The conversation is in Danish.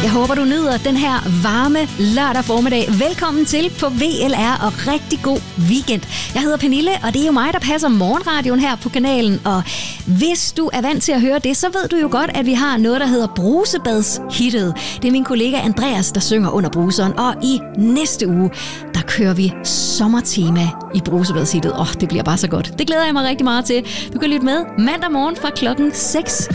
Jeg håber, du nyder den her varme lørdag formiddag. Velkommen til på VLR og rigtig god weekend. Jeg hedder Pernille, og det er jo mig, der passer morgenradioen her på kanalen. Og hvis du er vant til at høre det, så ved du jo godt, at vi har noget, der hedder Brusebadshittet. Det er min kollega Andreas, der synger under bruseren. Og i næste uge, der kører vi sommertema i Brusebadshittet. Det bliver bare så godt. Det glæder jeg mig rigtig meget til. Du kan lytte med mandag morgen fra klokken 6.